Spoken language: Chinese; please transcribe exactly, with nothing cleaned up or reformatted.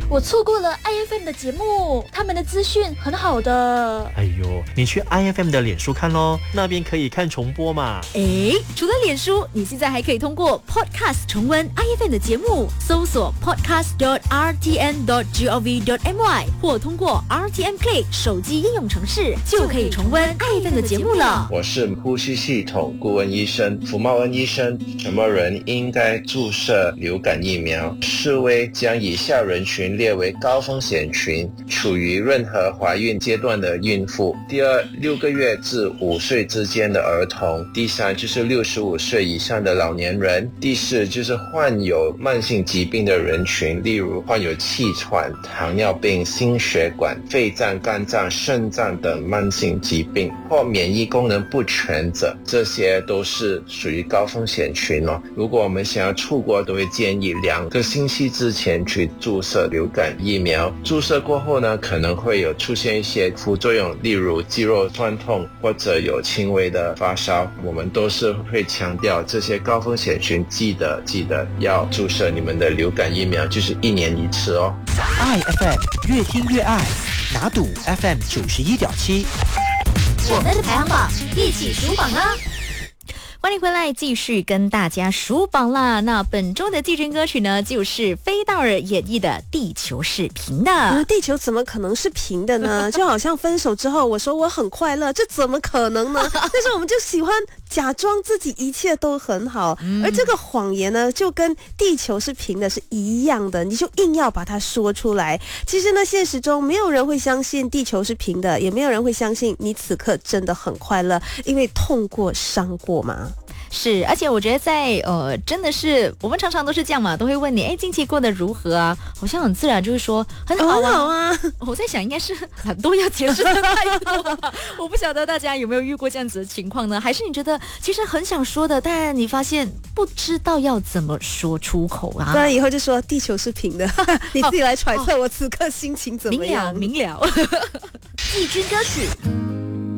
我错过了 I F M 的节目，他们的资讯很好的。 哎呦，你去 I F M 的脸书看咯，那边可以看重播嘛。 诶，除了脸书，你现在还可以通过 Podcast 重温 I F M 的节目，搜索 podcast dot r t n dot gov dot my 或通过 R T M Play 手机应用程式，就可以重温 I F M 的节目了。 我是呼吸系统顾问医生福茂恩医生。什么人应该注射流感疫苗？世卫将以下人群列为高风险群：处于任何怀孕阶段的孕妇；第二，六个月至五岁之间的儿童；第三，就是六十五岁以上的老年人；第四，就是患有慢性疾病的人群，例如患有气喘、糖尿病、心血管、肺脏、肝脏、肾脏等慢性疾病，或免疫功能不全者，这些都是属于高风险群哦。如果我们想要出国，都会建议两个星期之前去注射流感疫苗。注射过后呢，可能会有出现一些副作用，例如肌肉酸痛或者有轻微的发烧。我们都是会强调这些高风险群，记得记得要注射你们的流感疫苗，就是一年一次哦。 I F M 越听越爱，拿赌 F M 九十一点七， 我们的排行榜一起数榜啊！ 欢迎回来，继续跟大家数榜啦。那本周的季军歌曲呢，就是菲道尔演绎的《地球是平的》。 嗯，地球怎么可能是平的呢？就好像分手之后，我说我很快乐，这怎么可能呢？但是我们就喜欢假装自己一切都很好，嗯、而这个谎言呢，就跟地球是平的是一样的，你就硬要把它说出来。其实呢，现实中没有人会相信地球是平的，也没有人会相信你此刻真的很快乐，因为痛过伤过嘛。 是，而且我觉得在呃，真的是我们常常都是这样嘛，都会问你，哎，近期过得如何啊？好像很自然就会说很好啊。 很好啊。 我在想，应该是很多要解释的太多了。我不晓得大家有没有遇过这样子的情况呢？还是你觉得其实很想说的，但你发现不知道要怎么说出口啊？ 当然以后就说地球是平的，你自己来揣测我此刻心情怎么样。 明了，明了。 季军歌曲。